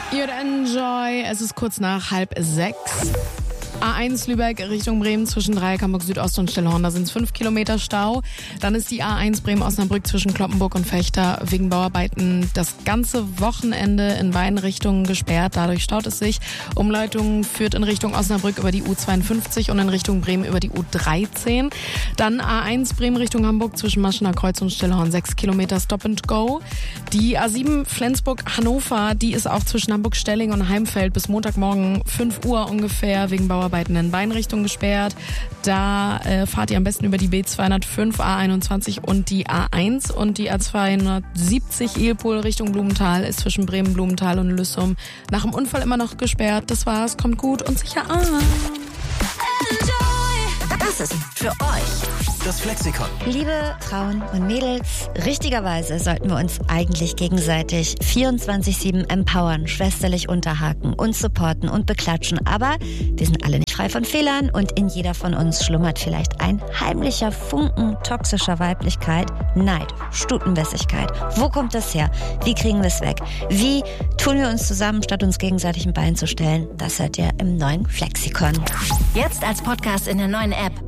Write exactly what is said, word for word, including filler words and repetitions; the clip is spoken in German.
You'd enjoy. Es ist kurz nach halb sechs. A eins Lübeck Richtung Bremen zwischen Dreieck, Hamburg Südost und Stillhorn. Da sind es fünf Kilometer Stau. Dann ist die A eins Bremen-Osnabrück zwischen Cloppenburg und Fechter wegen Bauarbeiten das ganze Wochenende in beiden Richtungen gesperrt. Dadurch staut es sich. Umleitung führt in Richtung Osnabrück über die U zweiundfünfzig und in Richtung Bremen über die U dreizehn. Dann A eins Bremen Richtung Hamburg zwischen Maschener Kreuz und Stillhorn. sechs Kilometer Stop and Go. Die A sieben Flensburg-Hannover, die ist auch zwischen Hamburg-Stelling und Heimfeld bis Montagmorgen fünf Uhr ungefähr wegen Bauarbeiten in beiden Richtungen gesperrt. Da äh, fahrt ihr am besten über die B zweihundertfünf, A einundzwanzig und die A eins. Und die A zweihundertsiebzig Ehlpool Richtung Blumenthal ist zwischen Bremen, Blumenthal und Lüssum nach dem Unfall immer noch gesperrt. Das war's, kommt gut und sicher an. Das ist für euch das Flexikon. Liebe Frauen und Mädels, richtigerweise sollten wir uns eigentlich gegenseitig vierundzwanzig sieben empowern, schwesterlich unterhaken und supporten und beklatschen. Aber wir sind alle nicht frei von Fehlern und in jeder von uns schlummert vielleicht ein heimlicher Funken toxischer Weiblichkeit, Neid, Stutenbissigkeit. Wo kommt das her? Wie kriegen wir es weg? Wie tun wir uns zusammen, statt uns gegenseitig ein Bein zu stellen? Das hört ihr im neuen Flexikon. Jetzt als Podcast in der neuen App